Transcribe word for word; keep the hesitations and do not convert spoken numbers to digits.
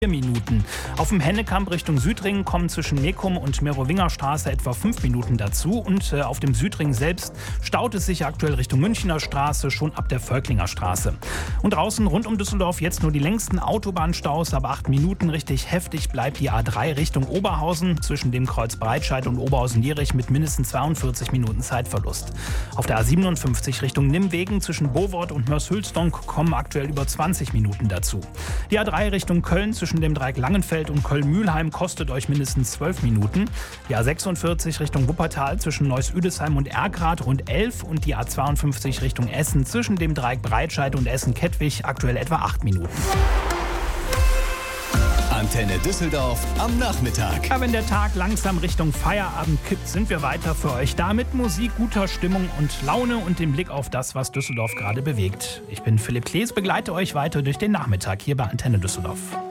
Minuten. Auf dem Hennekamp Richtung Südring kommen zwischen Mekum und Merowingerstraße etwa fünf Minuten dazu und äh, auf dem Südring selbst staut es sich aktuell Richtung Münchner Straße schon ab der Völklinger Straße. Und draußen rund um Düsseldorf jetzt nur die längsten Autobahnstaus, aber acht Minuten. Richtig heftig bleibt die A drei Richtung Oberhausen zwischen dem Kreuz Breitscheid und Oberhausen-Lierich mit mindestens zweiundvierzig Minuten Zeitverlust. Auf der A siebenundfünfzig Richtung Nimwegen zwischen Bovort und Mörs-Hülsdonk kommen aktuell über zwanzig Minuten dazu. Die A drei Richtung Köln zwischen dem Dreieck Langenfeld und Köln-Mühlheim kostet euch mindestens zwölf Minuten. Die A sechsundvierzig Richtung Wuppertal zwischen Neuss-Üdesheim und Erkrath rund elf und die A zweiundfünfzig Richtung Essen zwischen dem Dreieck Breitscheid und Essen-Kettwig aktuell etwa acht Minuten. Antenne Düsseldorf am Nachmittag. Ja, wenn der Tag langsam Richtung Feierabend kippt, sind wir weiter für euch da mit Musik, guter Stimmung und Laune und dem Blick auf das, was Düsseldorf gerade bewegt. Ich bin Philipp Klees, begleite euch weiter durch den Nachmittag hier bei Antenne Düsseldorf.